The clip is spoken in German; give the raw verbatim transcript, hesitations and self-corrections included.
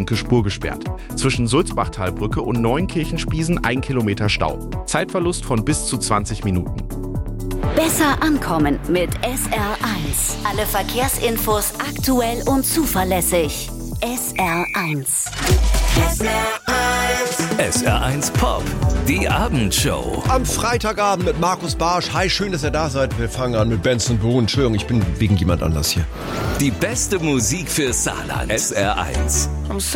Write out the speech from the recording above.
Sulzbachtalbrücke Spur gesperrt. Zwischen Sulzbachtalbrücke und Neunkirchen-Spiesen ein Kilometer Stau. Zeitverlust von bis zu zwanzig Minuten. Besser ankommen mit S R eins. Alle Verkehrsinfos aktuell und zuverlässig. S R eins. S R eins. S R eins Pop, die Abendshow. Am Freitagabend mit Markus Barsch. Hi, schön, dass ihr da seid. Wir fangen an mit Benson Boone. Entschuldigung, ich bin wegen jemand anders hier. Die beste Musik für Saarland. S R eins.